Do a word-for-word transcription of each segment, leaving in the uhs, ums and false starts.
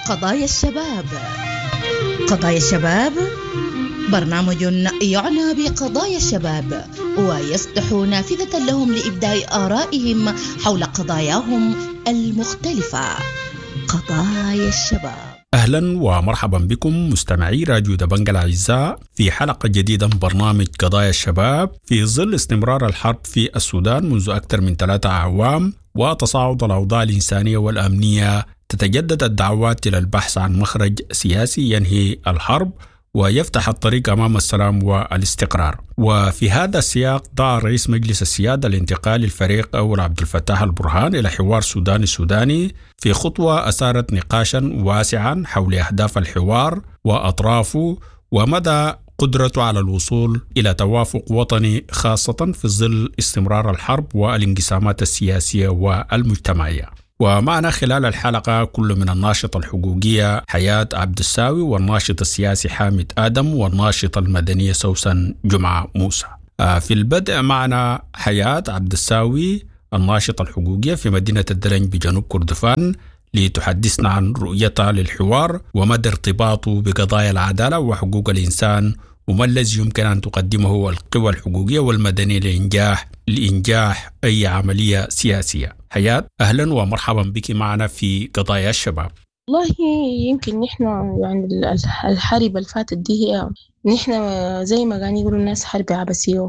قضايا الشباب. قضايا الشباب برنامج يعنى بقضايا الشباب ويفتح نافذة لهم لإبداء آرائهم حول قضاياهم المختلفة. قضايا الشباب. أهلا ومرحبا بكم مستمعي راديو دبنج الأعزاء في حلقة جديدة من برنامج قضايا الشباب. في ظل استمرار الحرب في السودان منذ أكثر من ثلاثة أعوام وتصاعد الأوضاع الإنسانية والأمنية، تتجدد الدعوات إلى البحث عن مخرج سياسي ينهي الحرب ويفتح الطريق أمام السلام والاستقرار. وفي هذا السياق دعا رئيس مجلس السيادة الانتقالي الفريق أول عبد الفتاح البرهان إلى حوار سوداني سوداني في خطوة أثارت نقاشا واسعا حول أهداف الحوار وأطرافه ومدى قدرته على الوصول إلى توافق وطني، خاصة في ظل استمرار الحرب والانقسامات السياسية والمجتمعية. ومعنا خلال الحلقة كل من الناشطة الحقوقية حياة عبد الساوي والناشط السياسي حامد آدم والناشطة المدنية سوسن جمعة موسى. في البدء معنا حياة عبد الساوي الناشطة الحقوقية في مدينة الدلنج بجنوب كردفان لتحدثنا عن رؤيتها للحوار ومدى ارتباطه بقضايا العدالة وحقوق الإنسان وما الذي يمكن أن تقدمه القوى الحقوقية والمدنية لإنجاح لإنجاح أي عملية سياسية. حياة، أهلا ومرحبا بك معنا في قضايا الشباب. والله يمكن نحن يعني الحرب الفاتت دي هي نحن زي ما قاعدين يقولوا الناس حرب عبثية،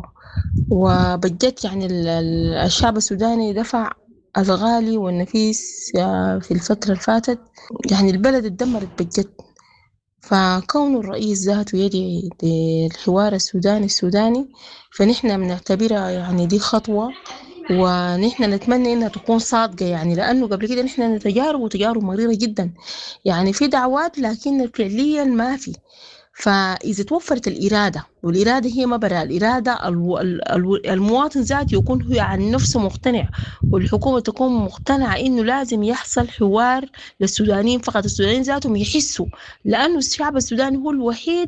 وبجد يعني الشعب السوداني دفع الغالي والنفيس في الفترة الفاتت. يعني البلد اتدمرت بجد، فكون الرئيس ذاته يدعي للحوار السوداني السوداني فنحن بنعتبرها يعني دي خطوة، ونحن نتمنى إنها تكون صادقة، يعني لأنه قبل كده نحن نتجارب وتجارب مريرة جدا، يعني في دعوات لكن فعليا ما في. فإذا توفرت الإرادة، والإرادة هي ما برا الإرادة، المواطن ذاته يكون هو عن نفسه مقتنع، والحكومة تكون مقتنعة إنه لازم يحصل حوار للسودانيين فقط. السودانيين ذاتهم يحسوا، لأنه الشعب السوداني هو الوحيد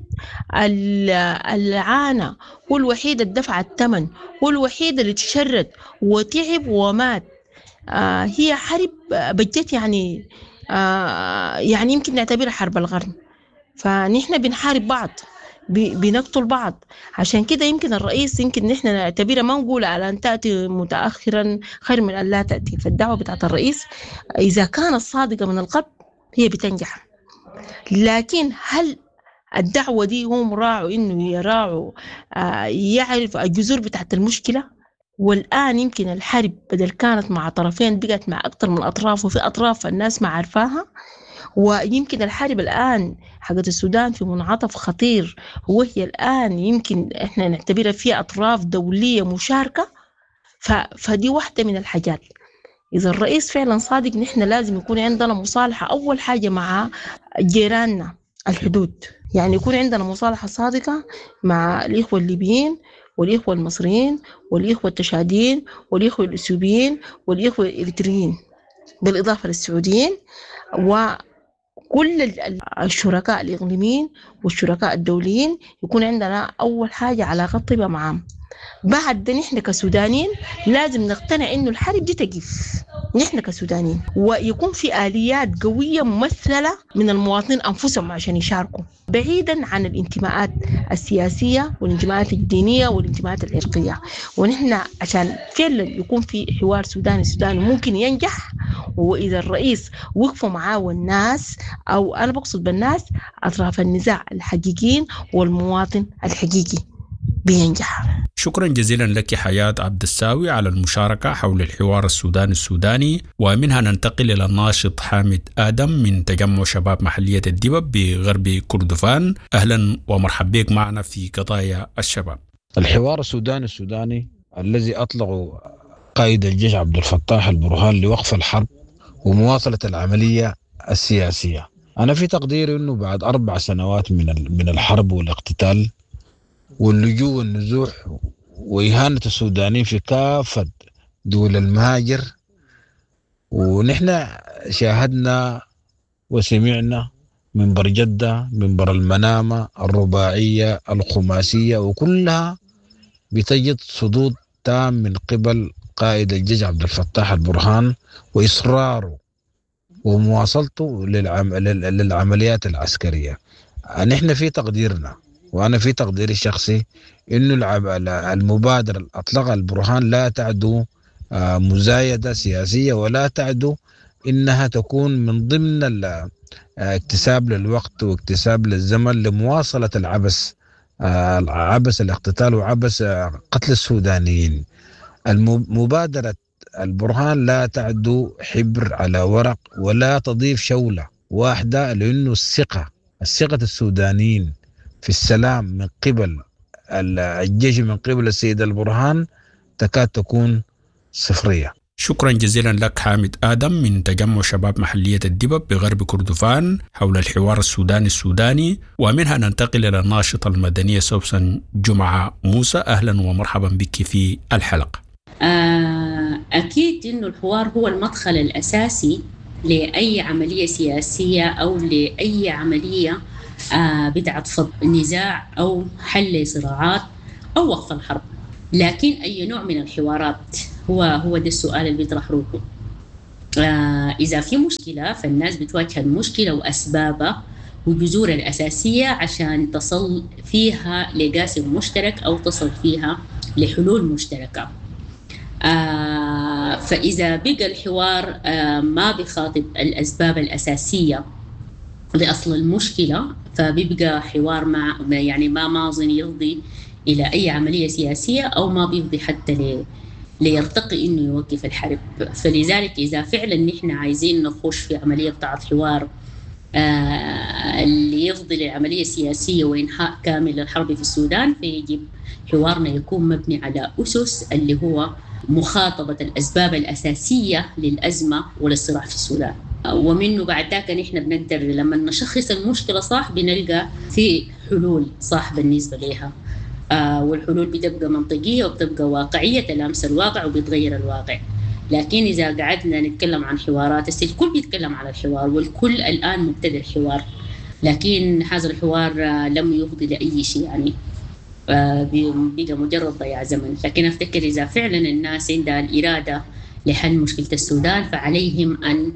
اللي عانى، هو الوحيد اللي دفع الثمن، هو الوحيد اللي تشرد وتعب ومات. آه هي حرب بجت يعني آه يعني يمكن نعتبرها حرب القرن. فنحن بنحارب بعض، بنقتل بعض. عشان كده يمكن الرئيس يمكن نحن نعتبرها، ما نقول على أن تأتي متأخرا خير من أن لا تأتي. فالدعوة بتاعت الرئيس إذا كانت صادقة من القلب هي بتنجح، لكن هل الدعوة دي هم راعوا إنه يراعوا آه يعرف الجذور بتاعت المشكلة؟ والآن يمكن الحرب بدل كانت مع طرفين بقت مع أكتر من أطراف، وفي أطراف الناس ما عارفاها. ويمكن الحرب الآن حقت السودان في منعطف خطير، وهي الآن يمكن إحنا نعتبرها فيها أطراف دولية مشاركة. فدي واحدة من الحاجات. إذا الرئيس فعلا صادق نحن لازم يكون عندنا مصالحة أول حاجة مع جيراننا الحدود، يعني يكون عندنا مصالحة صادقة مع الإخوة الليبيين والإخوة المصريين والإخوة التشاديين والإخوة الإثيوبيين والإخوة الإريتريين، بالإضافة للسعوديين وكل الشركاء الإقليميين والشركاء الدوليين. يكون عندنا أول حاجة علاقات طيبة معهم. بعد ده نحن كسودانيين لازم نقتنع إنه الحرب دي تقف نحن كسودانيين، ويكون في آليات قوية ممثلة من المواطنين أنفسهم عشان يشاركوا، بعيدا عن الانتماءات السياسية والانتماءات الدينية والانتماءات العرقية. ونحن عشان فعلا يكون في حوار سوداني سوداني ممكن ينجح، وإذا الرئيس وقفوا معاه والناس، أو أنا بقصد بالناس أطراف النزاع الحقيقيين والمواطن الحقيقي، بينجح. شكرا جزيلا لك حياة عبد الساوي على المشاركة حول الحوار السوداني السوداني. ومنها ننتقل إلى الناشط حامد آدم من تجمع شباب محلية الدبب بغرب كردفان. أهلا ومرحبا بك معنا في قضايا الشباب. الحوار السوداني السوداني الذي أطلقه قائد الجيش عبد الفتاح البرهان لوقف الحرب ومواصلة العملية السياسية. أنا في تقديري أنه بعد أربع سنوات من من الحرب والاقتتال واللجوء والنزوح وإهانة السودانيين في كافة دول المهاجر، ونحن شاهدنا وسمعنا منبر جدة، منبر المنامة، الرباعية، الخماسية، وكلها بتجد صدود تام من قبل قائد الجيش عبد الفتاح البرهان وإصراره ومواصلته للعم... للعمليات العسكرية. نحن في تقديرنا وأنا في تقديري الشخصي إنه العب... المبادرة اللي أطلقها البرهان لا تعدو مزايدة سياسية ولا تعدو إنها تكون من ضمن اكتساب للوقت واكتساب للزمن لمواصلة العبث، عبث الاقتتال وعبث قتل السودانيين. المبادرة البرهان لا تعدو حبر على ورق ولا تضيف شولة واحدة، لأنه الثقة الثقة السودانيين في السلام من قبل الجيش من قبل السيد البرهان تكاد تكون صفرية. شكرا جزيلا لك حامد آدم من تجمع شباب محلية الدبب بغرب كردفان حول الحوار السوداني السوداني. ومنها ننتقل إلى الناشطة المدنية سوسن جمعة موسى. أهلا ومرحبا بك في الحلقة. أكيد إنه الحوار هو المدخل الأساسي لأي عملية سياسية أو لأي عملية بتاعت فض نزاع أو حل صراعات أو وقف الحرب. لكن أي نوع من الحوارات هو هو ده السؤال اللي بيطرح روحه. آه إذا في مشكلة فالناس بتواجه المشكلة وأسبابها وجذورها الأساسية عشان تصل فيها لقاسم مشترك أو تصل فيها لحلول مشتركة. آه فإذا بقى الحوار آه ما بيخاطب الأسباب الأساسية لأصل المشكلة فبيبقى حوار مع يعني ما ماضي يفضي إلى أي عملية سياسية أو ما بيفضي حتى ل ليرتقي إنه يوقف الحرب. فلذلك إذا فعلا نحن عايزين نخش في عملية بتاعت حوار آه اللي يفضي للعملية السياسية وإنهاء كامل الحرب في السودان، فيجب حوارنا يكون مبني على أسس اللي هو مخاطبة الأسباب الأساسية للأزمة وللصراع في السودان. ومنه بعد ذاك نحن بنقدر لما نشخص المشكلة صح بنلقى في حلول صح بالنسبة لها. آه والحلول بتبقى منطقية وبتبقى واقعية تلامس الواقع وبتغير الواقع. لكن إذا قعدنا نتكلم عن حوارات، الكل بيتكلم عن الحوار والكل الآن مبتدئ الحوار، لكن هذا الحوار آه لم يفضي لأي شيء، يعني آه بيبقى مجرد ضياع زمن. لكن أفتكر إذا فعلا الناس عندها الإرادة لحل مشكلة السودان فعليهم أن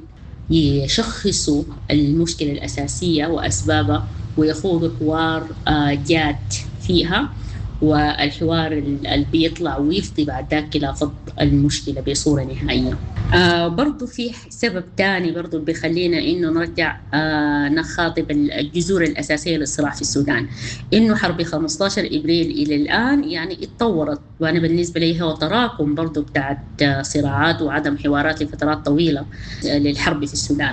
يشخصوا المشكلة الأساسية وأسبابها ويخوضوا حوار آه جاد فيها، والحوار اللي بيطلع ويفضي بعد ذاك إلى فض المشكلة بصورة نهائية. آه برضو في سبب تاني برضو بيخلينا إنه نرجع آه نخاطب الجذور الأساسية للصراع في السودان، إنه حرب خمسة عشر إبريل إلى الآن يعني اتطورت، وأنا بالنسبة لي هو تراكم برضو بتاعت صراعات وعدم حوارات لفترات طويلة للحرب في السودان.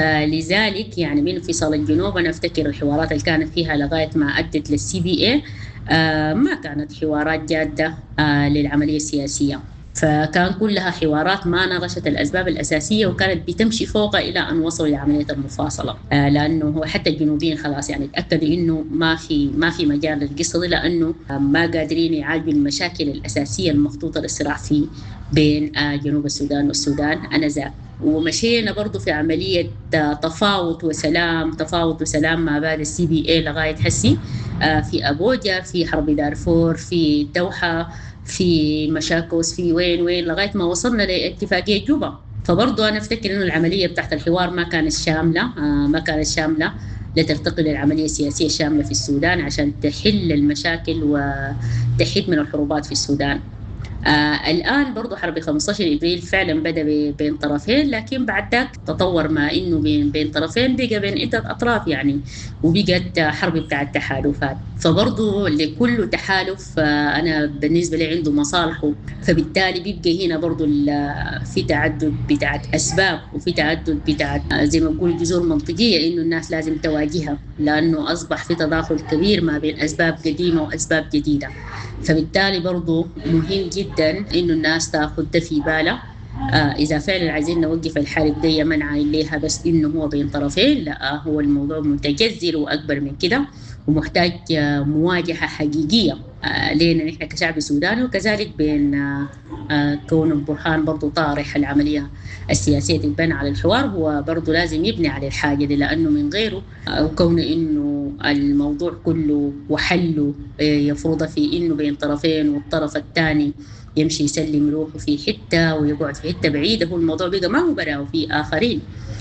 فلذلك يعني من انفصال الجنوب أنا أفتكر الحوارات اللي كانت فيها لغاية ما أدت للسي بي اي آه ما كانت حوارات جادة آه للعملية السياسية، فكان كلها حوارات ما ناقشت الأسباب الأساسية وكانت بتمشي فوق إلى أن وصلوا لعملية المفاصلة. آه لأنه هو حتى الجنوبيين خلاص يعني تأكدوا إنه ما في ما في مجال للقصة دي، لأنه آه ما قادرين يعالجوا المشاكل الأساسية المخطوطة للصراع في بين آه جنوب السودان والسودان أنذاك. ومشينا برضو في عملية تفاوض وسلام تفاوض وسلام ما بعد السي بي اي لغاية حسي آه في أبوجا، في حرب دارفور، في الدوحة، في مشاكوس، في وين وين لغاية ما وصلنا لاتفاقية جوبا. فبرضو أنا أفتكر إنه العملية بتاعت الحوار ما كانت شاملة آه ما كانت شاملة لترتقي للعملية السياسية الشاملة في السودان عشان تحل المشاكل وتحيد من الحروبات في السودان. آه الآن برضو حرب خمسة عشر إبريل فعلا بدأ بين طرفين، لكن بعد ذاك تطور ما إنه بين بين طرفين بقى بين عدة أطراف يعني، وبقت حرب بتاع التحالفات. فبرضو لكل تحالف آه أنا بالنسبة لي عنده مصالحه، فبالتالي بيبقى هنا برضو في تعدد بتاعت أسباب وفي تعدد بتاعت آه زي ما نقول جذور منطقية إنه الناس لازم تواجهها، لأنه أصبح في تداخل كبير ما بين أسباب قديمة وأسباب جديدة. فبالتالي برضو مهم جدا إنه الناس تأخذ ده في بالها. آه إذا فعلا عايزين نوقف الحرب دي منع ليها بس إنه هو بين طرفين، لا آه هو الموضوع متجذر وأكبر من كده ومحتاج آه مواجهة حقيقية آه لنا نحن كشعب سوداني، وكذلك بين آه آه كون البرهان برضو طارح العملية السياسية تتبنى على الحوار، هو برضو لازم يبني على الحاجة دي، لأنه من غيره آه وكون إنه الموضوع كله وحله آه يفرض في إنه بين طرفين والطرف الثاني يمشي يسلم روحه في حتة ويقعد في حتة بعيدة، هو الموضوع بقى ما هو براو في آخرين.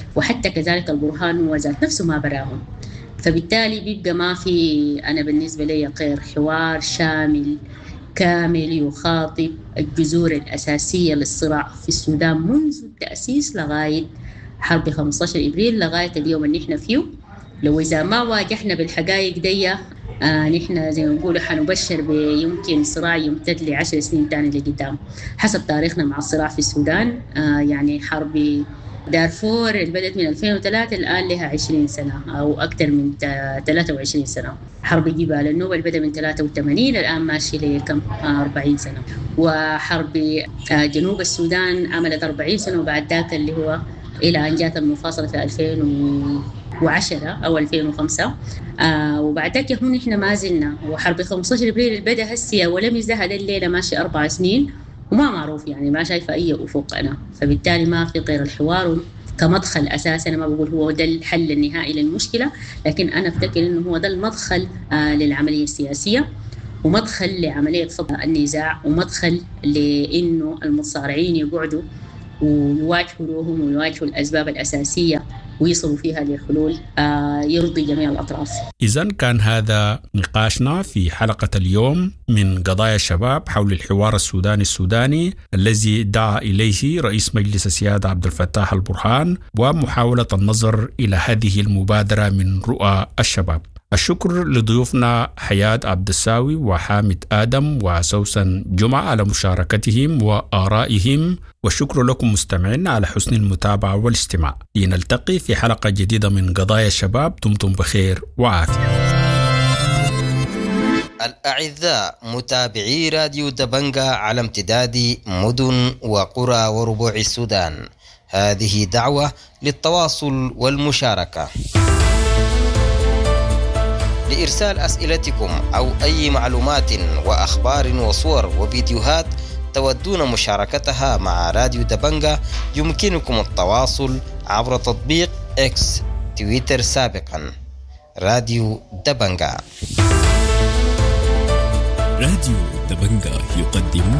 وحتى كذلك البرهان هو ذات نفسه ما براهم. فبالتالي بيبقى ما في، أنا بالنسبة لي غير حوار شامل كامل يخاطب الجذور الأساسية للصراع في السودان منذ التأسيس لغاية حرب خمسة عشر إبريل لغاية اليوم اللي نحن فيه. لو إذا ما واجهنا بالحقائق دي آه نحن زي ما نقول حنبشر بيمكن صراع يمتد لعشر سنين تاني لقدام حسب تاريخنا مع الصراع في السودان. آه يعني حرب دارفور اللي بدأت من ألفين وثلاثة الآن لها عشرين سنة أو أكثر من ثلاثة وعشرين سنة. حرب جبال النوبة اللي بدأ من ثلاثة وثمانين الآن ماشي لكم أربعين سنة. وحرب آه جنوب السودان عملت أربعين سنة، وبعد ذاك اللي هو إلى أن جاءت المفاصلة في ألفين وعشرة أو ألفين وخمسة. آه وبعد ذاك هون إحنا ما زلنا، وحرب خمسة عشر إبريل اللي بدأ هسيا ولم يزدهد الليلة ماشي أربع سنين وما معروف، يعني ما شايفة أي أفق أنا. فبالتالي ما في غير الحوار كمدخل أساسا. أنا ما بقول هو ده الحل النهائي للمشكلة، لكن أنا أفتكر إنه هو ده المدخل آه للعملية السياسية، ومدخل لعملية فض النزاع، ومدخل لإنه المتصارعين يقعدوا ويواجهوا روهم ويواجهوا الأسباب الأساسية ويصلوا فيها لحلول يرضي جميع الأطراف. إذن كان هذا نقاشنا في حلقة اليوم من قضايا الشباب حول الحوار السوداني السوداني الذي دعا إليه رئيس مجلس السيادة عبد الفتاح البرهان، ومحاولة النظر إلى هذه المبادرة من رؤى الشباب. الشكر لضيوفنا حياة عبد الساوي وحامد آدم وسوسن جمعة على مشاركتهم وآرائهم، والشكر لكم مستمعين على حسن المتابعة والاستماع. لنلتقي في حلقة جديدة من قضايا الشباب. دمتم بخير وعافية. الأعزاء متابعي راديو دبنجا على امتداد مدن وقرى وربوع السودان، هذه دعوة للتواصل والمشاركة. لإرسال أسئلتكم أو أي معلومات وأخبار وصور وفيديوهات تودون مشاركتها مع راديو دبنجا، يمكنكم التواصل عبر تطبيق إكس تويتر سابقا راديو دبنجا. راديو دبنجا يقدم